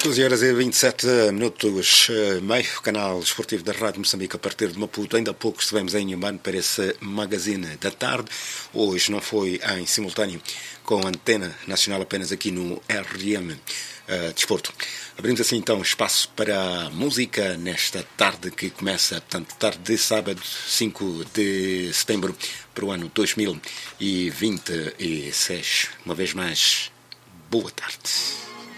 12h27, meio canal esportivo da Rádio Moçambique a partir de Maputo. Ainda há pouco estivemos em Inhambane para esse magazine da tarde. Hoje não foi em simultâneo com a antena nacional, apenas aqui no RM Desporto. Abrimos assim então espaço para a música nesta tarde que começa, portanto, tarde de sábado, 5 de setembro, para o ano 2026. Uma vez mais, boa tarde.